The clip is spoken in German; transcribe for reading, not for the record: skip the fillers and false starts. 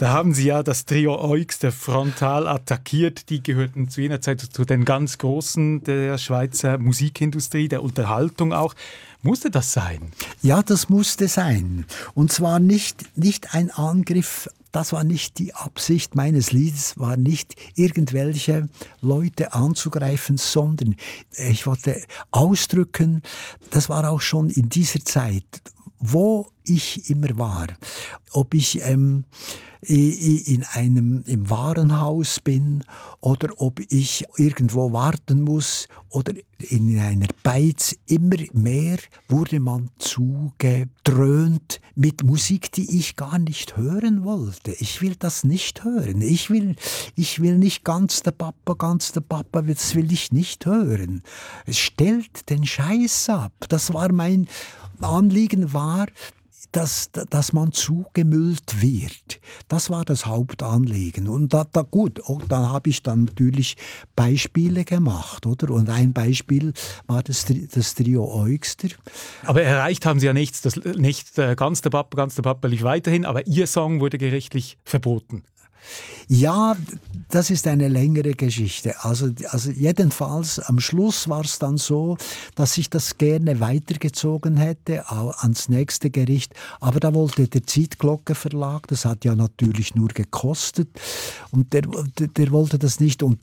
Da haben Sie ja das Trio Euxter frontal attackiert. Die gehörten zu jener Zeit zu den ganz Großen der Schweizer Musikindustrie, der Unterhaltung auch. Musste das sein? Ja, das musste sein. Und zwar nicht ein Angriff. Das war nicht die Absicht meines Liedes, war nicht irgendwelche Leute anzugreifen, sondern ich wollte ausdrücken, das war auch schon in dieser Zeit, wo ich immer war. Ob ich im Warenhaus bin oder ob ich irgendwo warten muss oder in einer Beiz, immer mehr wurde man zugedröhnt mit Musik, die ich gar nicht hören wollte. Ich will das nicht hören. Ich will nicht ganz der Papa, das will ich nicht hören. Es stellt den Scheiß ab. Das war mein Anliegen war, dass man zugemüllt wird. Das war das Hauptanliegen. Und da habe ich dann natürlich Beispiele gemacht, oder? Und ein Beispiel war das Trio Euxter. Aber erreicht haben Sie ja nichts. Nicht ganz der Papa lief weiterhin, aber Ihr Song wurde gerichtlich verboten. Ja, das ist eine längere Geschichte. Also jedenfalls am Schluss war es dann so, dass ich das gerne weitergezogen hätte ans nächste Gericht. Aber da wollte der Zeitglocke Verlag, das hat ja natürlich nur gekostet, und der wollte das nicht. Und